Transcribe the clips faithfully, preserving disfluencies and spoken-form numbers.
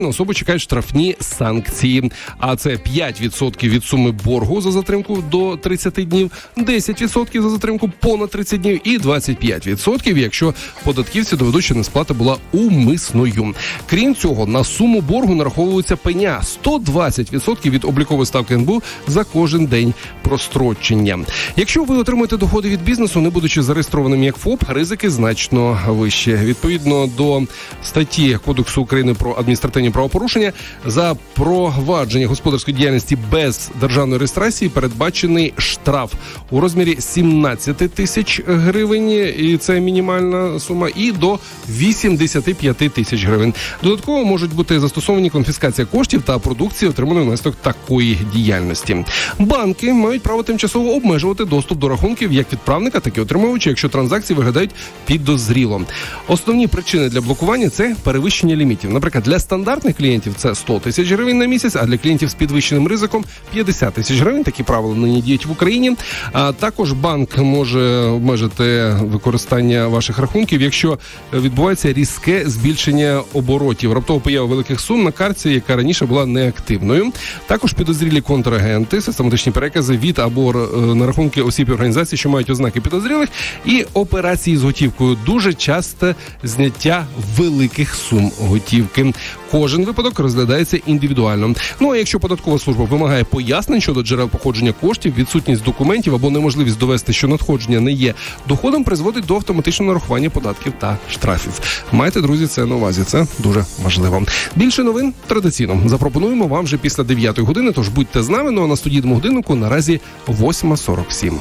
особу чекають штрафні санкції. А це п'ять відсотків від суми боргу за затримку до тридцять днів, десять відсотків за затримку понад тридцять днів і двадцять п'ять відсотків, якщо податківці доведуть, що несплата була умисною. Крім цього, на суму боргу нараховується пеня сто двадцять відсотків від облікової ставки ен бе у за кожен день прострочення. Якщо ви отримуєте доходи від бізнесу, не будучи зареєстрованим як ФОП, ризики значно вищі. Відповідно до статті Кодексу України про адміністративні правопорушення, за провадження господарської діяльності без державної реєстрації передбачений штраф у розмірі сімнадцять тисяч гривень, і це мінімальна сума, і до вісімдесят п'ять тисяч гривень. Додатково можуть бути застосовані конфіскація коштів та продукції, отриманої внаслідок такої діяльності. Банки мають право тимчасово обмежувати доступ до рахунків як відправника, так і отримувача, якщо транзакції виглядають підозріло. Основні причини для блокування – це перевищення лімітів. Наприклад, для стандартних клієнтів це сто тисяч гривень на місяць, а для клієнтів з підвищеним ризиком п'ятдесят тисяч гривень. Такі правила нині діють в Україні. А також банк може обмежити використання ваших рахунків, якщо відбувається різке збільшення оборотів, раптова поява великих сум на картці, яка раніше була неактивною. Також підозрілі контрагенти, систематичні перекази від або на рахунки осіб і організацій, що мають ознаки підозрілих, і операції з готівкою. Дуже часто зняття великих сум готівки. Кожен випадок розглядається індивідуально. Ну а якщо податкова служба вимагає пояснень щодо джерел походження коштів, відсутність документів або неможливість довести, що надходження не є доходом, призводить до автоматичного нарахування податків та штрафів. Майте, друзі, це на увазі. Це дуже важливо. Більше новин традиційно запропонуємо вам вже після дев'ятої години, тож будьте з нами. Ну а на студійному годиннику наразі восьма сорок сім.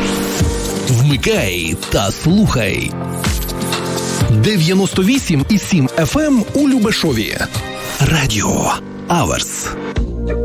Вмикай та слухай. дев'яносто вісім і сім еф ем у Любешові. Радіо Аверс.